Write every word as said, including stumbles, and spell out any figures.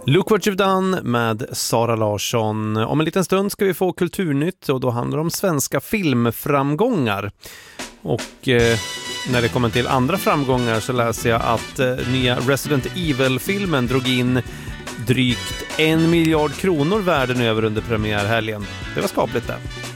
Look What You've Done med Sara Larsson. Om en liten stund ska vi få kulturnytt och då handlar det om svenska filmframgångar. Och eh, när det kommer till andra framgångar så läser jag att eh, nya Resident Evil-filmen drog in drygt en miljard kronor världen över under premiärhelgen. Det var skapligt det.